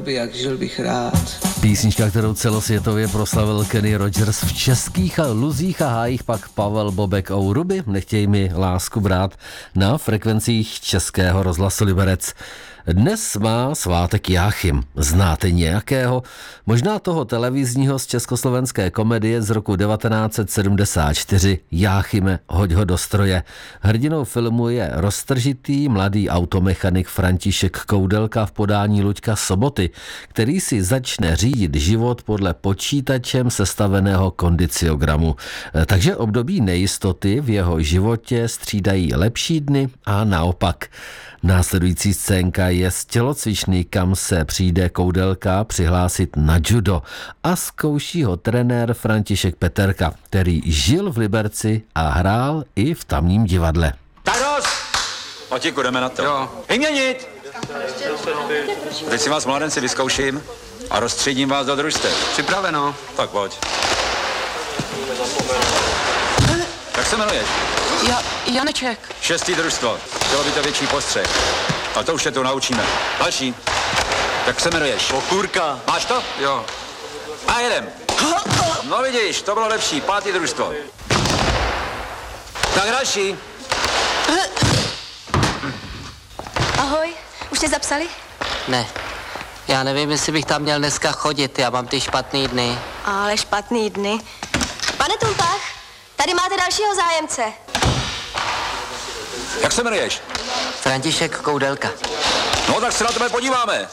by, jak žil bych rád. Písnička, kterou celosvětově proslavil Kenny Rogers, v českých a luzích a hájích pak Pavel Bobek Ouruby, Nechtěj mi lásku brát, na frekvencích Českého rozhlasu Liberec. Dnes má svátek Jáchym. Znáte nějakého? Možná toho televizního z československé komedie z roku 1974 Jáchyme, hoď ho do stroje. Hrdinou filmu je roztržitý mladý automechanik František Koudelka v podání Luďka Soboty, který si začne řídit život podle počítačem sestaveného kondiciogramu. Takže období nejistoty v jeho životě střídají lepší dny a naopak. Následující scénka je z tělocvičny, kam se přijde Koudelka přihlásit na judo a zkouší ho trenér František Peterka, který žil v Liberci a hrál i v tamním divadle. Tak dost! Otíku, jdeme na to. Jo. Vyměnit! Teď si vás, mladenci, vyzkouším a rozstřídím vás do družstev. Připraveno. Tak pojď. Jak se jmenuješ? Janeček. 6. družstvo. Chtělo by to větší postřeh. A to už se to naučíme. Další. Jak se jmenuješ? Okůrka. Máš to? Jo. A jedem. No vidíš, to bylo lepší. 5. družstvo. Tak další. Ahoj, už tě zapsali? Ne. Já nevím, jestli bych tam měl dneska chodit, já mám ty špatný dny. Ale špatný dny. Pane Tulpách, tady máte dalšího zájemce. Jak se jmenuješ? František Koudelka. No tak se na tebe podíváme.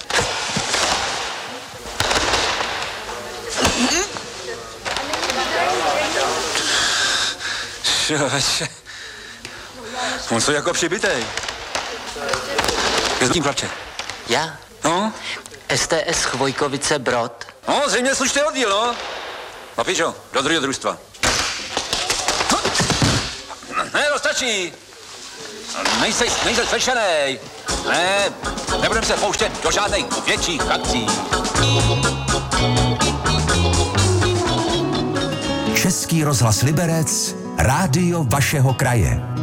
Člověče. On jsou jako přibitej. Jezdím, chlapče. Já? No? STS Chvojkovice Brod. No, zřejmě slušný oddíl, no. No, píčo, do druhého družstva. Ne, to stačí. Nejseš slyšenej. Ne, nebudem se pouštět do žádných větších akcí. Český rozhlas Liberec, rádio vašeho kraje.